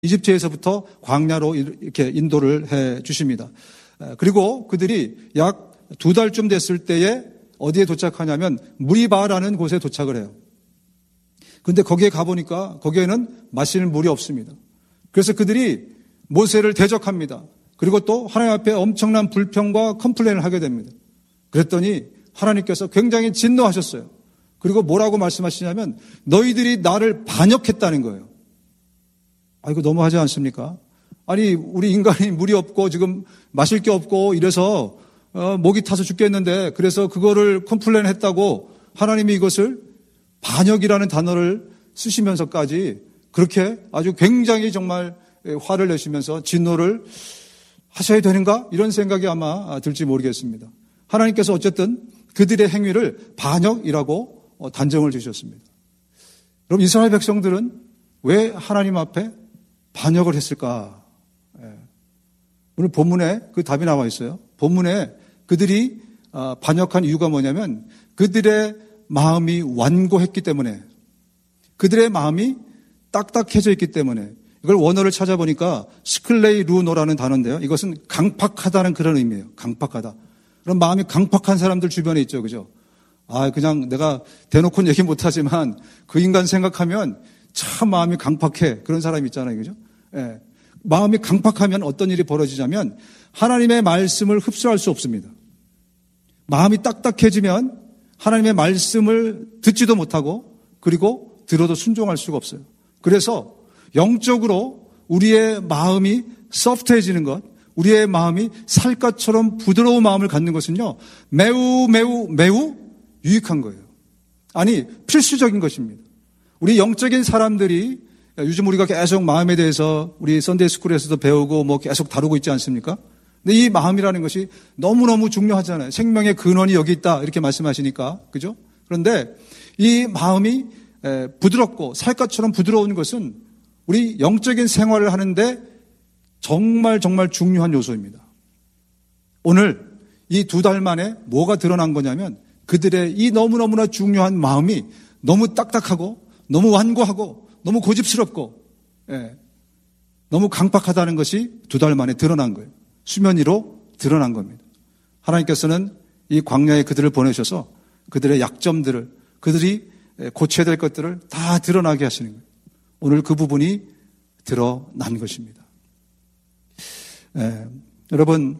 이집트에서부터 광야로 이렇게 인도를 해 주십니다. 그리고 그들이 약 2달쯤 됐을 때에 어디에 도착하냐면 무리바라는 곳에 도착을 해요. 근데 거기에 가보니까 거기에는 마실 물이 없습니다. 그래서 그들이 모세를 대적합니다. 그리고 또 하나님 앞에 엄청난 불평과 컴플레인을 하게 됩니다. 그랬더니 하나님께서 굉장히 진노하셨어요. 그리고 뭐라고 말씀하시냐면 너희들이 나를 반역했다는 거예요. 이거 너무하지 않습니까? 아니 우리 인간이 물이 없고 지금 마실 게 없고 이래서 목이 타서 죽겠는데 그래서 그거를 컴플레인 했다고 하나님이 이것을 반역이라는 단어를 쓰시면서까지 그렇게 아주 굉장히 정말 화를 내시면서 진노를 하셔야 되는가? 이런 생각이 아마 들지 모르겠습니다. 하나님께서 어쨌든 그들의 행위를 반역이라고 단정을 주셨습니다. 여러분 이스라엘 백성들은 왜 하나님 앞에 반역을 했을까? 오늘 본문에 그 답이 나와 있어요. 본문에 그들이 반역한 이유가 뭐냐면 그들의 마음이 완고했기 때문에 그들의 마음이 딱딱해져 있기 때문에 이걸 원어를 찾아보니까 스클레이루노라는 단어인데요. 이것은 강팍하다는 그런 의미예요. 강팍하다. 그런 마음이 강팍한 사람들 주변에 있죠. 그죠? 그냥 내가 대놓고는 얘기 못하지만 그 인간 생각하면 참 마음이 강팍해. 그런 사람이 있잖아요. 그죠? 예. 마음이 강팍하면 어떤 일이 벌어지냐면 하나님의 말씀을 흡수할 수 없습니다. 마음이 딱딱해지면 하나님의 말씀을 듣지도 못하고 그리고 들어도 순종할 수가 없어요. 그래서 영적으로 우리의 마음이 소프트해지는 것, 우리의 마음이 살갗처럼 부드러운 마음을 갖는 것은요, 매우 유익한 거예요. 아니, 필수적인 것입니다. 우리 영적인 사람들이 요즘 우리가 계속 마음에 대해서 우리 선데이 스쿨에서도 배우고 계속 다루고 있지 않습니까? 근데 이 마음이라는 것이 너무너무 중요하잖아요. 생명의 근원이 여기 있다 이렇게 말씀하시니까. 그죠? 그런데 이 마음이 부드럽고 살갗처럼 부드러운 것은 우리 영적인 생활을 하는데 정말 중요한 요소입니다. 오늘 이 2달 만에 뭐가 드러난 거냐면 그들의 이 너무너무나 중요한 마음이 너무 딱딱하고 너무 완고하고 너무 고집스럽고 너무 강팍하다는 것이 2달 만에 드러난 거예요. 수면 위로 드러난 겁니다. 하나님께서는 이 광야에 그들을 보내셔서 그들의 약점들을 그들이 고쳐야 될 것들을 다 드러나게 하시는 거예요. 오늘 그 부분이 드러난 것입니다. 여러분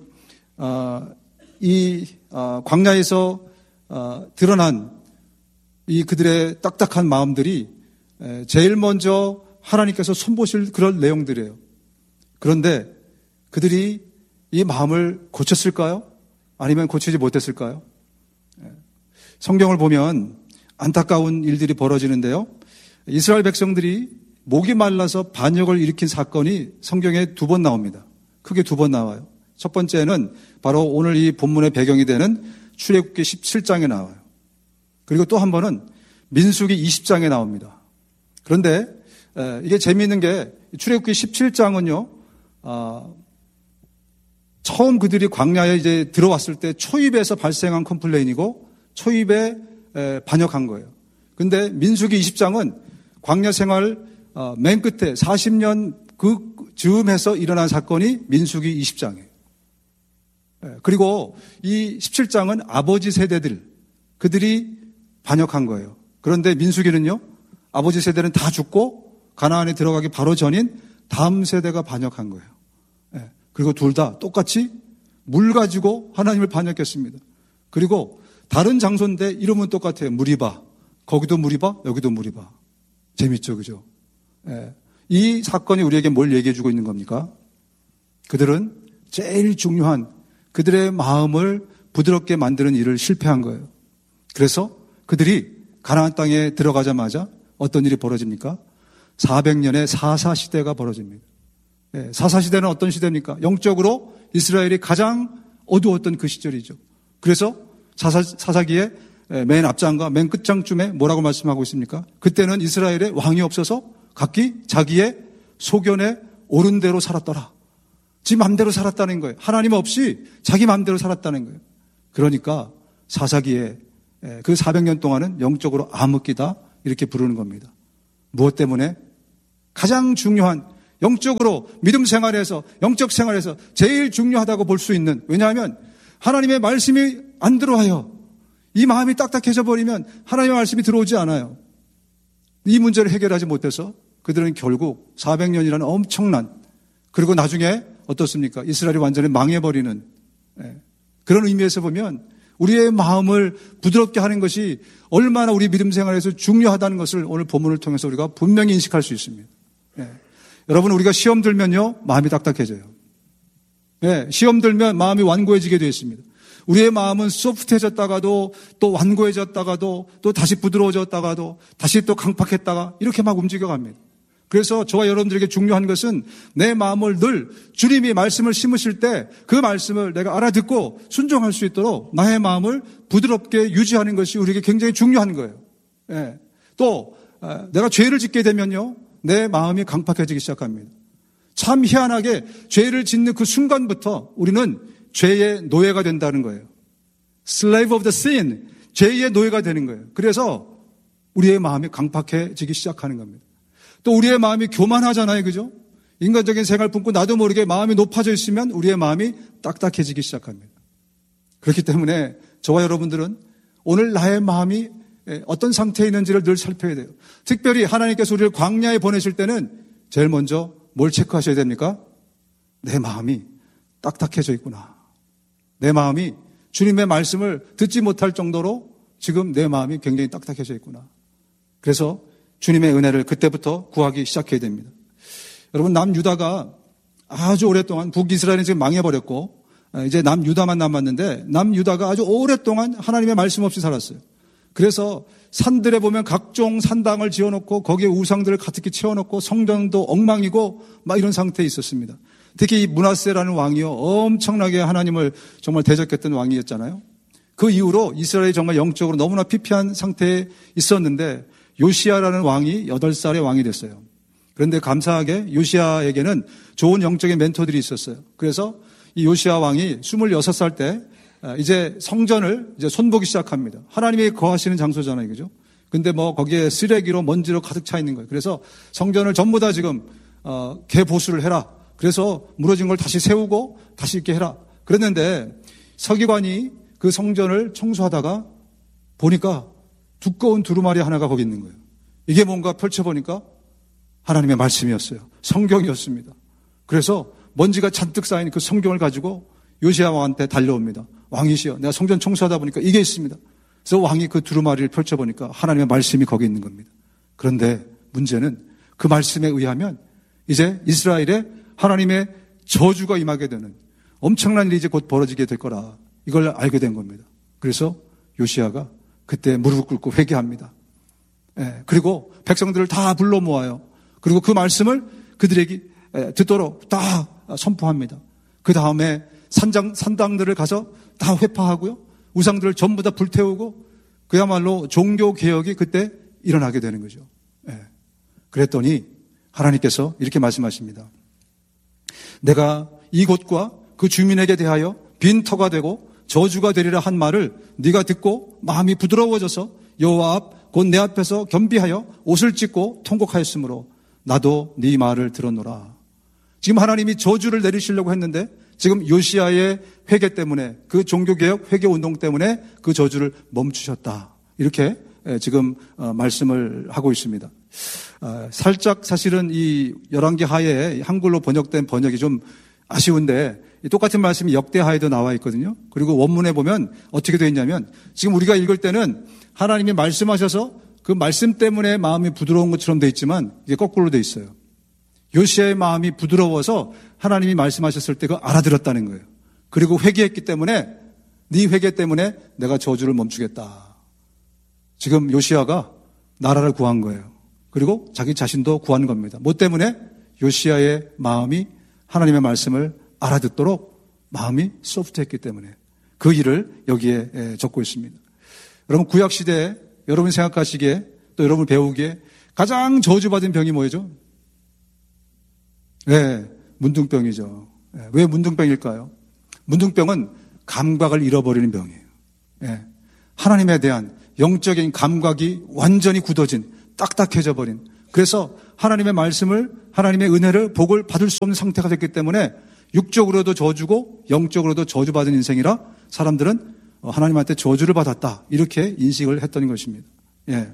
이 광야에서 드러난 이 그들의 딱딱한 마음들이 제일 먼저 하나님께서 손보실 그런 내용들이에요. 그런데 그들이 이 마음을 고쳤을까요? 아니면 고치지 못했을까요? 성경을 보면 안타까운 일들이 벌어지는데요. 이스라엘 백성들이 목이 말라서 반역을 일으킨 사건이 성경에 2번 나옵니다. 크게 2번 나와요. 첫 번째는 바로 오늘 이 본문의 배경이 되는 출애굽기 17장에 나와요. 그리고 또 한 번은 민수기 20장에 나옵니다. 그런데 이게 재미있는 게 출애굽기 17장은요. 처음 그들이 광야에 이제 들어왔을 때 초입에서 발생한 컴플레인이고 초입에 반역한 거예요. 근데 민수기 20장은 광야 생활 맨 끝에 40년 그 즈음에서 일어난 사건이 민수기 20장이에요. 그리고 이 17장은 아버지 세대들 그들이 반역한 거예요. 그런데 민수기는요. 아버지 세대는 다 죽고 가나안에 들어가기 바로 전인 다음 세대가 반역한 거예요. 그리고 둘 다 똑같이 물 가지고 하나님을 반역했습니다. 그리고 다른 장소인데 이름은 똑같아요. 무리바. 거기도 무리바, 여기도 무리바. 재밌죠, 그죠? 이 사건이 우리에게 뭘 얘기해 주고 있는 겁니까? 그들은 제일 중요한 그들의 마음을 부드럽게 만드는 일을 실패한 거예요. 그래서 그들이 가나안 땅에 들어가자마자 어떤 일이 벌어집니까? 400년의 사사시대가 벌어집니다. 사사시대는 어떤 시대입니까? 영적으로 이스라엘이 가장 어두웠던 그 시절이죠. 그래서 사사기의 맨 앞장과 맨 끝장쯤에 뭐라고 말씀하고 있습니까? 그때는 이스라엘에 왕이 없어서 각기 자기의 소견에 옳은 대로 살았더라. 지 맘대로 살았다는 거예요. 하나님 없이 자기 맘대로 살았다는 거예요. 그러니까 사사기에 그 400년 동안은 영적으로 암흑기다 이렇게 부르는 겁니다. 무엇 때문에? 가장 중요한 영적으로 믿음 생활에서 영적 생활에서 제일 중요하다고 볼 수 있는, 왜냐하면 하나님의 말씀이 안 들어와요. 이 마음이 딱딱해져 버리면 하나님의 말씀이 들어오지 않아요. 이 문제를 해결하지 못해서 그들은 결국 400년이라는 엄청난, 그리고 나중에 어떻습니까? 이스라엘이 완전히 망해버리는, 그런 의미에서 보면 우리의 마음을 부드럽게 하는 것이 얼마나 우리 믿음 생활에서 중요하다는 것을 오늘 본문을 통해서 우리가 분명히 인식할 수 있습니다. 여러분, 우리가 시험 들면요, 마음이 딱딱해져요. 시험 들면 마음이 완고해지게 되어 있습니다. 우리의 마음은 소프트해졌다가도 또 완고해졌다가도 또 다시 부드러워졌다가도 다시 또 강팍했다가 이렇게 막 움직여갑니다. 그래서 저와 여러분들에게 중요한 것은 내 마음을 늘 주님이 말씀을 심으실 때 그 말씀을 내가 알아듣고 순종할 수 있도록 나의 마음을 부드럽게 유지하는 것이 우리에게 굉장히 중요한 거예요. 또 내가 죄를 짓게 되면요, 내 마음이 강팍해지기 시작합니다. 참 희한하게 죄를 짓는 그 순간부터 우리는 죄의 노예가 된다는 거예요. Slave of the sin, 죄의 노예가 되는 거예요. 그래서 우리의 마음이 강팍해지기 시작하는 겁니다. 또 우리의 마음이 교만하잖아요, 그죠? 인간적인 생활 품고 나도 모르게 마음이 높아져 있으면 우리의 마음이 딱딱해지기 시작합니다. 그렇기 때문에 저와 여러분들은 오늘 나의 마음이 어떤 상태에 있는지를 늘 살펴야 돼요. 특별히 하나님께서 우리를 광야에 보내실 때는 제일 먼저 뭘 체크하셔야 됩니까? 내 마음이 딱딱해져 있구나. 내 마음이 주님의 말씀을 듣지 못할 정도로 지금 내 마음이 굉장히 딱딱해져 있구나. 그래서 주님의 은혜를 그때부터 구하기 시작해야 됩니다. 여러분, 남유다가 아주 오랫동안, 북이스라엘은 지금 망해버렸고 이제 남유다만 남았는데, 남유다가 아주 오랫동안 하나님의 말씀 없이 살았어요. 그래서 산들에 보면 각종 산당을 지어놓고 거기에 우상들을 가득히 채워놓고 성전도 엉망이고 막 이런 상태에 있었습니다. 특히 이 므낫세라는 왕이요, 엄청나게 하나님을 정말 대적했던 왕이었잖아요. 그 이후로 이스라엘이 정말 영적으로 너무나 피폐한 상태에 있었는데 요시야라는 왕이 8살의 왕이 됐어요. 그런데 감사하게 요시야에게는 좋은 영적인 멘토들이 있었어요. 그래서 이 요시야 왕이 26살 때 이제 성전을 이제 손보기 시작합니다. 하나님이 거하시는 장소잖아요, 그죠? 근데 뭐 거기에 쓰레기로 먼지로 가득 차 있는 거예요. 그래서 성전을 전부 다 지금 개보수를 해라. 그래서 무너진 걸 다시 세우고 다시 이렇게 해라. 그랬는데 서기관이 그 성전을 청소하다가 보니까 두꺼운 두루마리 하나가 거기 있는 거예요. 이게 뭔가 펼쳐보니까 하나님의 말씀이었어요. 성경이었습니다. 그래서 먼지가 잔뜩 쌓인 그 성경을 가지고 요시야 왕한테 달려옵니다. 왕이시여, 내가 성전 청소하다 보니까 이게 있습니다. 그래서 왕이 그 두루마리를 펼쳐보니까 하나님의 말씀이 거기 있는 겁니다. 그런데 문제는 그 말씀에 의하면 이제 이스라엘에 하나님의 저주가 임하게 되는 엄청난 일이 이제 곧 벌어지게 될 거라, 이걸 알게 된 겁니다. 그래서 요시야가 그때 무릎을 꿇고 회개합니다. 그리고 백성들을 다 불러 모아요. 그리고 그 말씀을 그들에게 듣도록 다 선포합니다. 그 다음에 산당들을 가서 다 회파하고요, 우상들을 전부 다 불태우고 그야말로 종교개혁이 그때 일어나게 되는 거죠. 그랬더니 하나님께서 이렇게 말씀하십니다. 내가 이곳과 그 주민에게 대하여 빈터가 되고 저주가 되리라 한 말을 네가 듣고 마음이 부드러워져서 여호와 앞 곧 내 앞에서 겸비하여 옷을 찢고 통곡하였으므로 나도 네 말을 들었노라. 지금 하나님이 저주를 내리시려고 했는데 지금 요시야의 회개 때문에, 그 종교개혁 회개운동 때문에 그 저주를 멈추셨다. 이렇게 지금 말씀을 하고 있습니다. 살짝 사실은 이 열왕기 하에 한글로 번역된 번역이 좀 아쉬운데 똑같은 말씀이 역대하에도 나와 있거든요. 그리고 원문에 보면 어떻게 되어 있냐면 지금 우리가 읽을 때는 하나님이 말씀하셔서 그 말씀 때문에 마음이 부드러운 것처럼 되어 있지만 이게 거꾸로 되어 있어요. 요시야의 마음이 부드러워서 하나님이 말씀하셨을 때 그거 알아들었다는 거예요. 그리고 회개했기 때문에 네 회개 때문에 내가 저주를 멈추겠다. 지금 요시야가 나라를 구한 거예요. 그리고 자기 자신도 구한 겁니다. 뭐 때문에? 요시야의 마음이 하나님의 말씀을 알아듣도록 마음이 소프트했기 때문에 그 일을 여기에 적고 있습니다. 여러분, 구약시대에 여러분이 생각하시기에 또 여러분 배우기에 가장 저주받은 병이 뭐죠? 문둥병이죠. 왜 문둥병일까요? 문둥병은 감각을 잃어버리는 병이에요. 하나님에 대한 영적인 감각이 완전히 굳어진, 딱딱해져 버린 그래서 하나님의 말씀을, 하나님의 은혜를, 복을 받을 수 없는 상태가 됐기 때문에 육적으로도 저주고 영적으로도 저주받은 인생이라 사람들은 하나님한테 저주를 받았다, 이렇게 인식을 했던 것입니다. 예.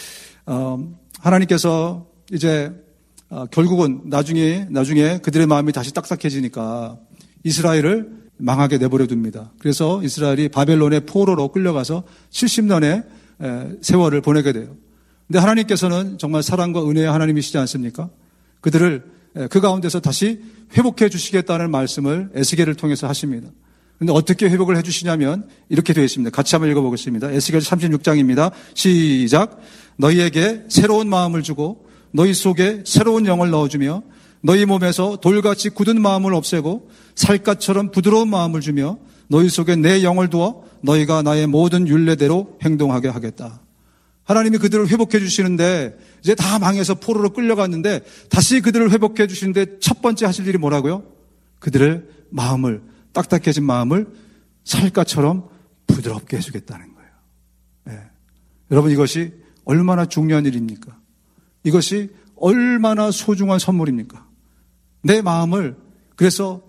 하나님께서 이제 결국은 나중에 그들의 마음이 다시 딱딱해지니까 이스라엘을 망하게 내버려 둡니다. 그래서 이스라엘이 바벨론의 포로로 끌려가서 70년의 세월을 보내게 돼요. 근데 하나님께서는 정말 사랑과 은혜의 하나님이시지 않습니까? 그들을 그 가운데서 다시 회복해 주시겠다는 말씀을 에스겔을 통해서 하십니다. 그런데 어떻게 회복을 해 주시냐면 이렇게 되어 있습니다. 같이 한번 읽어보겠습니다. 에스겔 36장입니다. 시작. 너희에게 새로운 마음을 주고 너희 속에 새로운 영을 넣어주며 너희 몸에서 돌같이 굳은 마음을 없애고 살갗처럼 부드러운 마음을 주며 너희 속에 내 영을 두어 너희가 나의 모든 율례대로 행동하게 하겠다. 하나님이 그들을 회복해 주시는데 이제 다 망해서 포로로 끌려갔는데 다시 그들을 회복해 주시는데 첫 번째 하실 일이 뭐라고요? 그들의 마음을, 딱딱해진 마음을 살갗처럼 부드럽게 해주겠다는 거예요. 네. 여러분, 이것이 얼마나 중요한 일입니까? 이것이 얼마나 소중한 선물입니까? 내 마음을 그래서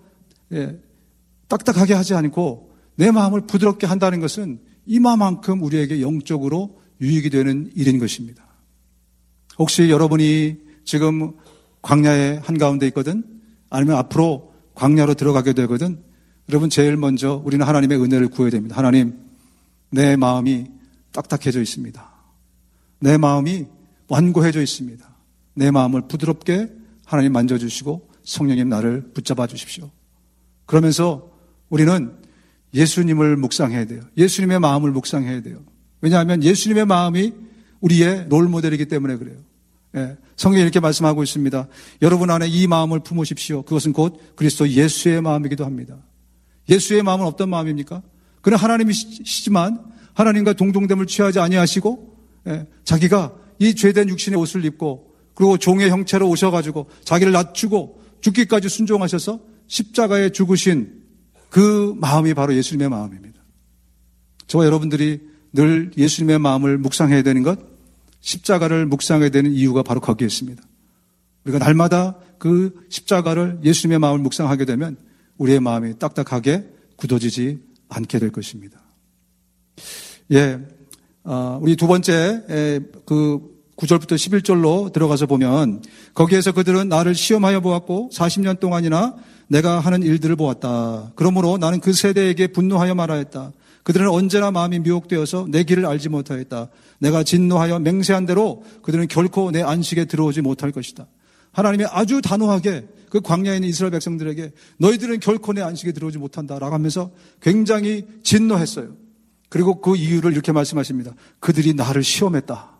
딱딱하게 하지 않고 내 마음을 부드럽게 한다는 것은 이마만큼 우리에게 영적으로 유익이 되는 일인 것입니다. 혹시 여러분이 지금 광야의 한가운데 있거든, 아니면 앞으로 광야로 들어가게 되거든, 여러분 제일 먼저 우리는 하나님의 은혜를 구해야 됩니다. 하나님, 내 마음이 딱딱해져 있습니다. 내 마음이 완고해져 있습니다. 내 마음을 부드럽게 하나님 만져주시고 성령님 나를 붙잡아 주십시오. 그러면서 우리는 예수님을 묵상해야 돼요. 예수님의 마음을 묵상해야 돼요. 왜냐하면 예수님의 마음이 우리의 롤모델이기 때문에 그래요. 예, 성경이 이렇게 말씀하고 있습니다. 여러분 안에 이 마음을 품으십시오. 그것은 곧 그리스도 예수의 마음이기도 합니다. 예수의 마음은 어떤 마음입니까? 그는 하나님이시지만 하나님과 동등됨을 취하지 아니하시고 자기가 이 죄된 육신의 옷을 입고 그리고 종의 형체로 오셔가지고 자기를 낮추고 죽기까지 순종하셔서 십자가에 죽으신 그 마음이 바로 예수님의 마음입니다. 저와 여러분들이 늘 예수님의 마음을 묵상해야 되는 것, 십자가를 묵상해야 되는 이유가 바로 거기에 있습니다. 우리가 날마다 그 십자가를, 예수님의 마음을 묵상하게 되면 우리의 마음이 딱딱하게 굳어지지 않게 될 것입니다. 예, 우리 두 번째 그 9절부터 11절로 들어가서 보면 거기에서 그들은 나를 시험하여 보았고 40년 동안이나 내가 하는 일들을 보았다. 그러므로 나는 그 세대에게 분노하여 말하였다. 그들은 언제나 마음이 미혹되어서 내 길을 알지 못하였다. 내가 진노하여 맹세한 대로 그들은 결코 내 안식에 들어오지 못할 것이다. 하나님이 아주 단호하게 그 광야에 있는 이스라엘 백성들에게 너희들은 결코 내 안식에 들어오지 못한다라고 하면서 굉장히 진노했어요. 그리고 그 이유를 이렇게 말씀하십니다. 그들이 나를 시험했다.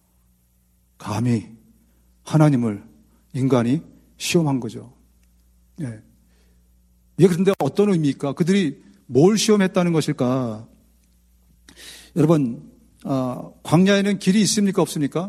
감히 하나님을 인간이 시험한 거죠. 예. 이게 그런데 어떤 의미입니까? 그들이 뭘 시험했다는 것일까? 여러분, 광야에는 길이 있습니까? 없습니까?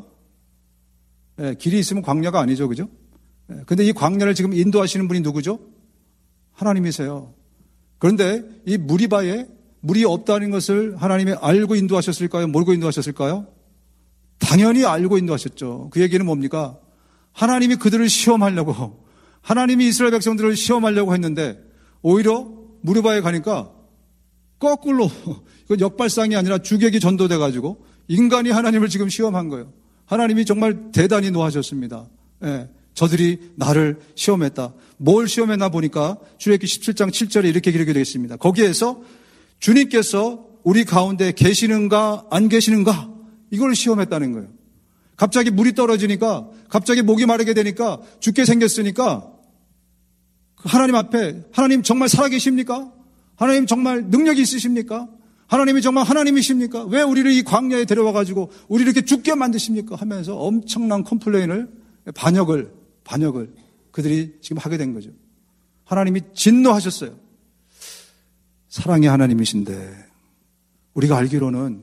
예, 길이 있으면 광야가 아니죠. 그죠? 예, 근데 이 광야를 지금 인도하시는 분이 누구죠? 하나님이세요. 그런데 이 무리바에 물이 없다는 것을 하나님이 알고 인도하셨을까요? 모르고 인도하셨을까요? 당연히 알고 인도하셨죠. 그 얘기는 뭡니까? 하나님이 그들을 시험하려고, 하나님이 이스라엘 백성들을 시험하려고 했는데 오히려 무리바에 가니까 거꾸로, 이건 역발상이 아니라 주객이 전도돼가지고 인간이 하나님을 지금 시험한 거예요. 하나님이 정말 대단히 노하셨습니다. 예, 저들이 나를 시험했다. 뭘 시험했나 보니까 출애굽기 17장 7절에 이렇게 기록이 되어 있습니다. 거기에서 주님께서 우리 가운데 계시는가 안 계시는가 이걸 시험했다는 거예요. 갑자기 물이 떨어지니까, 갑자기 목이 마르게 되니까, 죽게 생겼으니까 하나님 앞에, 하나님 정말 살아계십니까? 하나님 정말 능력이 있으십니까? 하나님이 정말 하나님이십니까? 왜 우리를 이 광야에 데려와가지고 우리를 이렇게 죽게 만드십니까? 하면서 엄청난 컴플레인을, 반역을 그들이 지금 하게 된 거죠. 하나님이 진노하셨어요. 사랑의 하나님이신데 우리가 알기로는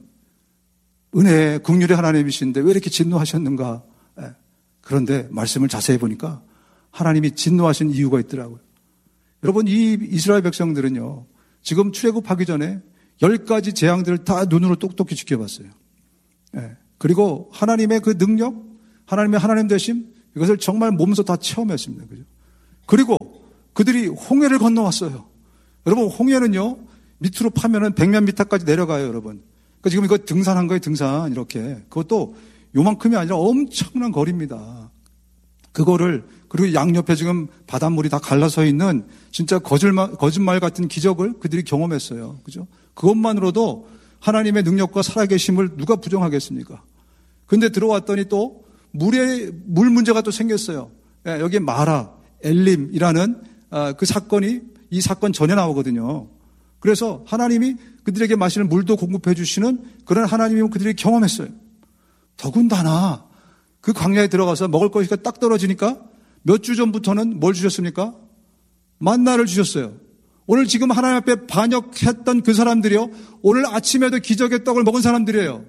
은혜의 긍휼의 하나님이신데 왜 이렇게 진노하셨는가? 그런데 말씀을 자세히 보니까 하나님이 진노하신 이유가 있더라고요. 여러분, 이 이스라엘 백성들은요, 지금 출애굽하기 전에 10가지 재앙들을 다 눈으로 똑똑히 지켜봤어요. 그리고 하나님의 그 능력, 하나님의 하나님 되심, 이것을 정말 몸소 다 체험했습니다. 그죠? 그리고 그들이 홍해를 건너왔어요. 여러분, 홍해는요, 밑으로 파면은 100미터까지 내려가요, 여러분. 그러니까 지금 이거 등산한 거예요, 등산. 이렇게. 그것도 요만큼이 아니라 엄청난 거리입니다. 그거를, 그리고 양옆에 지금 바닷물이 다 갈라서 있는 진짜 거짓말 같은 기적을 그들이 경험했어요. 그죠? 그것만으로도 하나님의 능력과 살아계심을 누가 부정하겠습니까? 근데 들어왔더니 또 물 문제가 또 생겼어요. 여기 마라, 엘림이라는 그 사건이 이 사건 전에 나오거든요. 그래서 하나님이 그들에게 마시는 물도 공급해 주시는 그런 하나님이 그들이 경험했어요. 더군다나 그 광야에 들어가서 먹을 것이 딱 떨어지니까 몇 주 전부터는 뭘 주셨습니까? 만나를 주셨어요. 오늘 지금 하나님 앞에 반역했던 그 사람들이요, 오늘 아침에도 기적의 떡을 먹은 사람들이에요.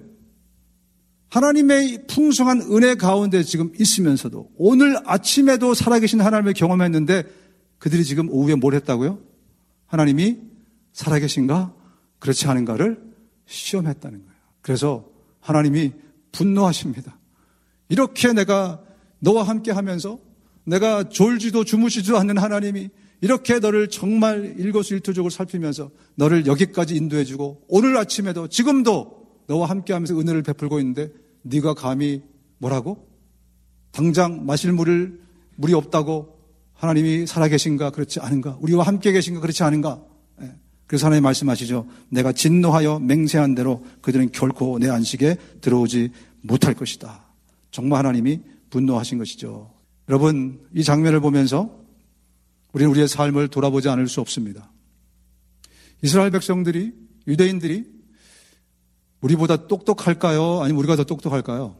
하나님의 풍성한 은혜 가운데 지금 있으면서도 오늘 아침에도 살아계신 하나님을 경험했는데 그들이 지금 오후에 뭘 했다고요? 하나님이 살아계신가 그렇지 않은가를 시험했다는 거예요. 그래서 하나님이 분노하십니다. 이렇게 내가 너와 함께 하면서 내가 졸지도 주무시지도 않는 하나님이 이렇게 너를 정말 일거수일투족을 살피면서 너를 여기까지 인도해주고 오늘 아침에도 지금도 너와 함께하면서 은혜를 베풀고 있는데 네가 감히 뭐라고? 당장 마실 물이 없다고 하나님이 살아계신가 그렇지 않은가? 우리와 함께 계신가 그렇지 않은가? 그래서 하나님 말씀하시죠. 내가 진노하여 맹세한 대로 그들은 결코 내 안식에 들어오지 못할 것이다. 정말 하나님이 분노하신 것이죠. 여러분, 이 장면을 보면서 우리는 우리의 삶을 돌아보지 않을 수 없습니다. 이스라엘 백성들이, 유대인들이 우리보다 똑똑할까요? 아니면 우리가 더 똑똑할까요?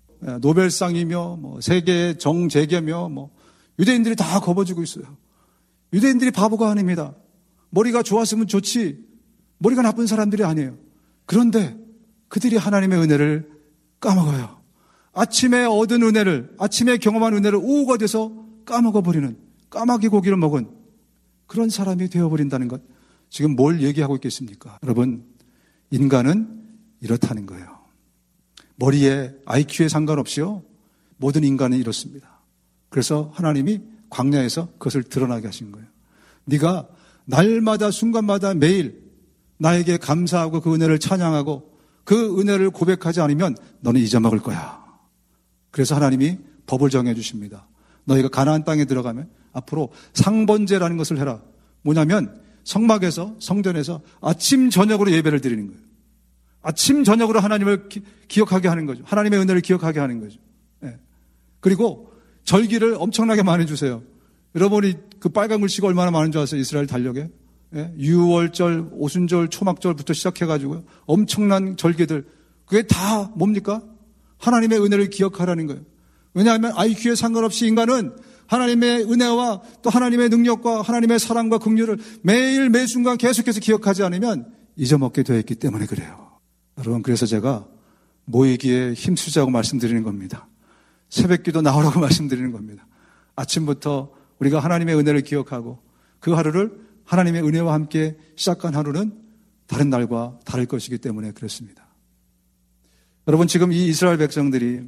노벨상이며 세계 정재계며 유대인들이 다 거머쥐고 있어요. 유대인들이 바보가 아닙니다. 머리가 좋았으면 좋지 머리가 나쁜 사람들이 아니에요. 그런데 그들이 하나님의 은혜를 까먹어요. 아침에 얻은 은혜를, 아침에 경험한 은혜를 오후가 돼서 까먹어버리는, 까마귀 고기를 먹은 그런 사람이 되어버린다는 것. 지금 뭘 얘기하고 있겠습니까? 여러분, 인간은 이렇다는 거예요. 머리에 IQ에 상관없이요, 모든 인간은 이렇습니다. 그래서 하나님이 광야에서 그것을 드러나게 하신 거예요. 네가 날마다 순간마다 매일 나에게 감사하고 그 은혜를 찬양하고 그 은혜를 고백하지 않으면 너는 잊어먹을 거야. 그래서 하나님이 법을 정해 주십니다. 너희가 가나안 땅에 들어가면 앞으로 상번제라는 것을 해라. 뭐냐면 성막에서, 성전에서 아침 저녁으로 예배를 드리는 거예요. 아침 저녁으로 하나님을 기억하게 하는 거죠. 하나님의 은혜를 기억하게 하는 거죠. 네. 그리고 절기를 엄청나게 많이 주세요. 여러분이 그 빨간 글씨가 얼마나 많은 줄 아세요? 이스라엘 달력에. 예? 유월절, 오순절, 초막절부터 시작해가지고요. 엄청난 절기들. 그게 다 뭡니까? 하나님의 은혜를 기억하라는 거예요. 왜냐하면 IQ에 상관없이 인간은 하나님의 은혜와 또 하나님의 능력과 하나님의 사랑과 긍휼을 매일 매순간 계속해서 기억하지 않으면 잊어먹게 되어 있기 때문에 그래요. 여러분, 그래서 제가 모이기에 힘쓰자고 말씀드리는 겁니다. 새벽기도 나오라고 말씀드리는 겁니다. 아침부터 우리가 하나님의 은혜를 기억하고 그 하루를 하나님의 은혜와 함께 시작한 하루는 다른 날과 다를 것이기 때문에 그렇습니다. 여러분, 지금 이 이스라엘 백성들이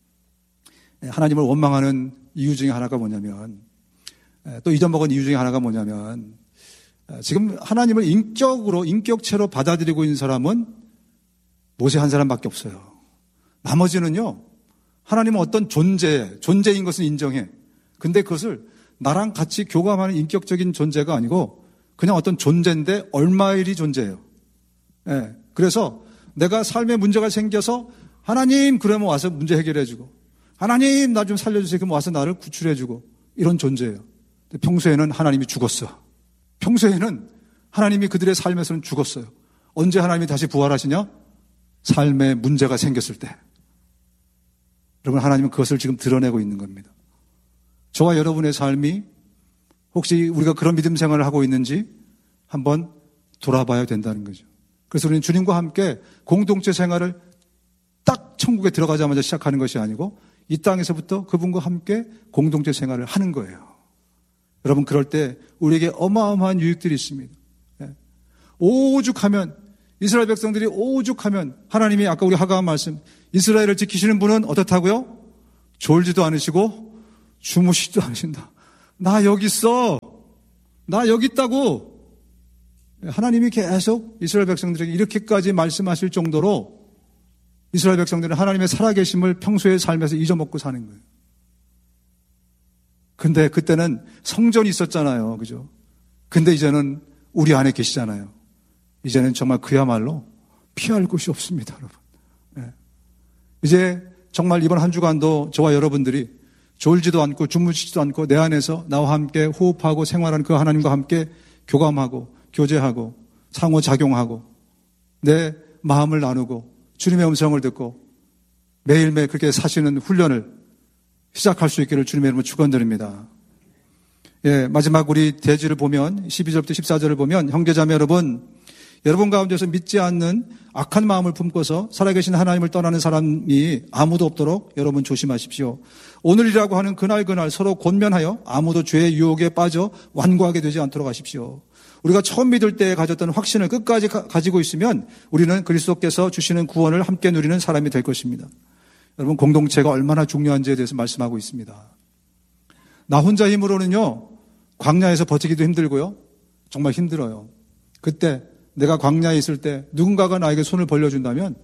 하나님을 원망하는 이유 중에 하나가 뭐냐면, 또 잊어먹은 이유 중에 하나가 뭐냐면, 지금 하나님을 인격체로 받아들이고 있는 사람은 모세 한 사람밖에 없어요. 나머지는요, 하나님은 어떤 존재인 것은 인정해. 근데 그것을 나랑 같이 교감하는 인격적인 존재가 아니고 그냥 어떤 존재인데 얼마일이 존재예요. 예. 그래서 내가 삶에 문제가 생겨서 하나님 그러면 와서 문제 해결해주고, 하나님 나 좀 살려주세요 그러면 와서 나를 구출해주고, 이런 존재예요. 평소에는 하나님이 죽었어. 평소에는 하나님이 그들의 삶에서는 죽었어요. 언제 하나님이 다시 부활하시냐? 삶에 문제가 생겼을 때. 여러분, 하나님은 그것을 지금 드러내고 있는 겁니다. 저와 여러분의 삶이 혹시 우리가 그런 믿음 생활을 하고 있는지 한번 돌아봐야 된다는 거죠. 그래서 우리는 주님과 함께 공동체 생활을 딱 천국에 들어가자마자 시작하는 것이 아니고 이 땅에서부터 그분과 함께 공동체 생활을 하는 거예요. 여러분, 그럴 때 우리에게 어마어마한 유익들이 있습니다. 오죽하면, 이스라엘 백성들이 오죽하면 하나님이 아까 우리 하가한 말씀, 이스라엘을 지키시는 분은 어떻다고요? 졸지도 않으시고 주무시지도 않으신다. 나 여기 있어. 나 여기 있다고. 하나님이 계속 이스라엘 백성들에게 이렇게까지 말씀하실 정도로 이스라엘 백성들은 하나님의 살아계심을 평소의 삶에서 잊어먹고 사는 거예요. 근데 그때는 성전이 있었잖아요. 그죠? 근데 이제는 우리 안에 계시잖아요. 이제는 정말 그야말로 피할 곳이 없습니다, 여러분. 네. 이제 정말 이번 한 주간도 저와 여러분들이 졸지도 않고 주무시지도 않고 내 안에서 나와 함께 호흡하고 생활하는 그 하나님과 함께 교감하고 교제하고 상호작용하고 내 마음을 나누고 주님의 음성을 듣고 매일매일 그렇게 사시는 훈련을 시작할 수 있기를 주님의 이름으로 축원드립니다. 예, 마지막 우리 대지를 보면 12절부터 14절을 보면 형제자매 여러분 가운데서 믿지 않는 악한 마음을 품고서 살아계신 하나님을 떠나는 사람이 아무도 없도록 여러분 조심하십시오. 오늘이라고 하는 그날 서로 권면하여 아무도 죄의 유혹에 빠져 완고하게 되지 않도록 하십시오. 우리가 처음 믿을 때 가졌던 확신을 끝까지 가지고 있으면 우리는 그리스도께서 주시는 구원을 함께 누리는 사람이 될 것입니다. 여러분 공동체가 얼마나 중요한지에 대해서 말씀하고 있습니다. 나 혼자 힘으로는요 광야에서 버티기도 힘들고요 정말 힘들어요. 그때 내가 광야에 있을 때 누군가가 나에게 손을 벌려준다면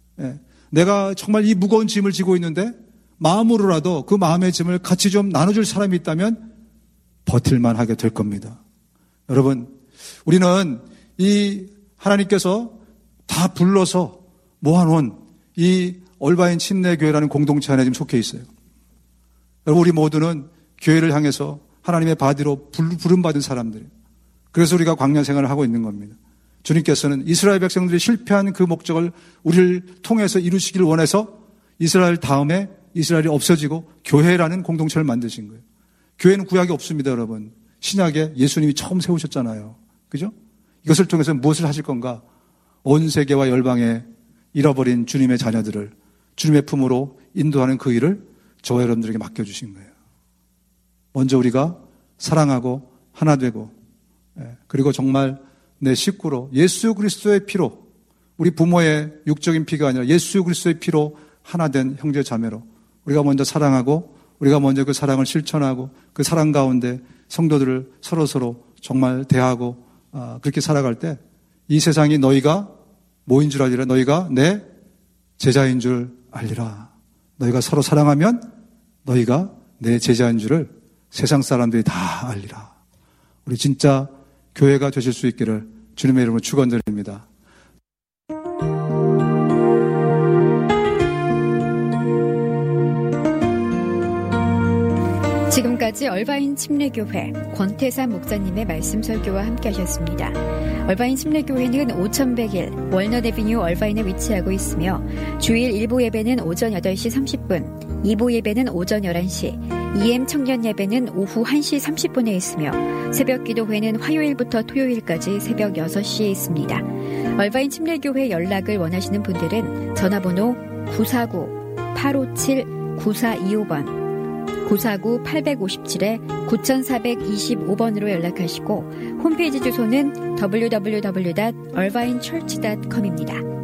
내가 정말 이 무거운 짐을 지고 있는데 마음으로라도 그 마음의 짐을 같이 좀 나눠줄 사람이 있다면 버틸만 하게 될 겁니다. 여러분 우리는 이 하나님께서 다 불러서 모아놓은 이 얼바인 침례교회라는 공동체 안에 지금 속해 있어요. 여러분 우리 모두는 교회를 향해서 하나님의 바디로 부름받은 사람들이에요. 그래서 우리가 광야 생활을 하고 있는 겁니다. 주님께서는 이스라엘 백성들이 실패한 그 목적을 우리를 통해서 이루시기를 원해서 이스라엘 다음에 이스라엘이 없어지고 교회라는 공동체를 만드신 거예요. 교회는 구약이 없습니다, 여러분. 신약에 예수님이 처음 세우셨잖아요. 그죠? 이것을 통해서 무엇을 하실 건가? 온 세계와 열방에 잃어버린 주님의 자녀들을 주님의 품으로 인도하는 그 일을 저와 여러분들에게 맡겨주신 거예요. 먼저 우리가 사랑하고 하나 되고 그리고 정말 내 식구로 예수 그리스도의 피로 우리 부모의 육적인 피가 아니라 예수 그리스도의 피로 하나 된 형제 자매로 우리가 먼저 사랑하고 우리가 먼저 그 사랑을 실천하고 그 사랑 가운데 성도들을 서로 정말 대하고 그렇게 살아갈 때 이 세상이 너희가 뭐인 줄 알리라. 너희가 내 제자인 줄 알리라. 너희가 서로 사랑하면 너희가 내 제자인 줄을 세상 사람들이 다 알리라. 우리 진짜 교회가 되실 수 있기를 주님의 이름으로 축원드립니다. 지금까지 얼바인 침례교회 권태삼 목사님의 말씀 설교와 함께 하셨습니다. 얼바인 침례교회는 5100일 월넛 애비뉴 얼바인에 위치하고 있으며 주일 1부 예배는 오전 8시 30분, 2부 예배는 오전 11시, EM 청년 예배는 오후 1시 30분에 있으며 새벽 기도회는 화요일부터 토요일까지 새벽 6시에 있습니다. 얼바인 침례교회 연락을 원하시는 분들은 전화번호 949-857-9425번 949-857-9425번으로 연락하시고 홈페이지 주소는 www.irvinechurch.com입니다.